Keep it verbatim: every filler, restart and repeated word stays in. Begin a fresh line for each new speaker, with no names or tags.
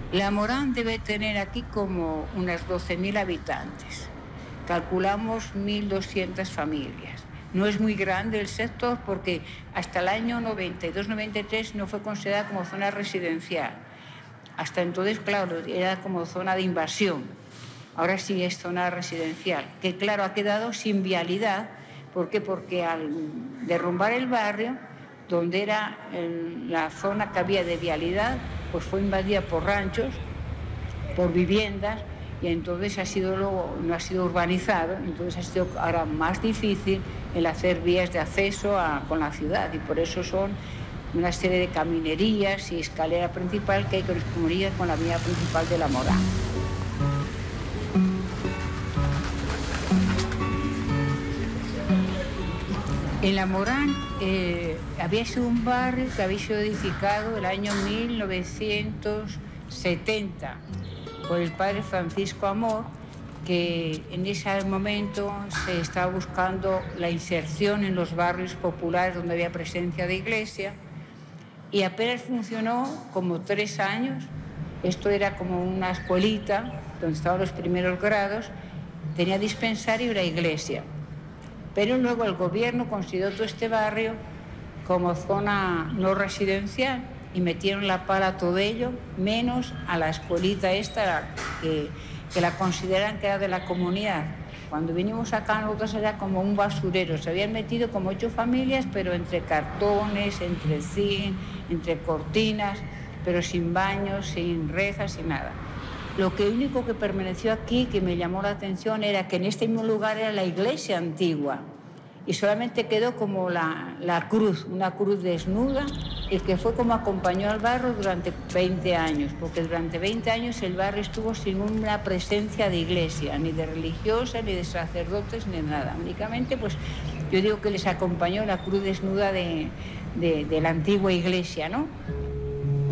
La Morán debe tener aquí como unas doce mil habitantes. Calculamos mil doscientas familias. No es muy grande el sector porque hasta el año noventa y dos noventa y tres no fue considerada como zona residencial. Hasta entonces, claro, era como zona de invasión. Ahora sí es zona residencial, que claro, ha quedado sin vialidad. ¿Por qué? Porque al derrumbar el barrio, donde era la zona que había de vialidad, pues fue invadida por ranchos, por viviendas, y entonces ha sido luego, no ha sido urbanizado, entonces ha sido ahora más difícil el hacer vías de acceso a, con la ciudad, y por eso son una serie de caminerías y escalera principal que hay que correspondía con la vía principal de La Morán. En La Morán eh, había sido un barrio que había sido edificado el año mil novecientos setenta por el padre Francisco Amor, que en ese momento se estaba buscando la inserción en los barrios populares donde había presencia de iglesia, y apenas funcionó como tres años. Esto era como una escuelita donde estaban los primeros grados, tenía dispensario y la iglesia. Pero luego el gobierno consideró todo este barrio como zona no residencial y metieron la pala a todo ello, menos a la escuelita esta que, que la consideran que era de la comunidad. Cuando vinimos acá nosotros era como un basurero, se habían metido como ocho familias, pero entre cartones, entre zinc, entre cortinas, pero sin baños, sin rejas, sin nada. Lo que único que permaneció aquí, que me llamó la atención, era que en este mismo lugar era la iglesia antigua y solamente quedó como la, la cruz, una cruz desnuda, y que fue como acompañó al barrio durante veinte años, porque durante veinte años el barrio estuvo sin una presencia de iglesia, ni de religiosa, ni de sacerdotes, ni nada. Únicamente, pues yo digo que les acompañó la cruz desnuda de, de, de la antigua iglesia, ¿no?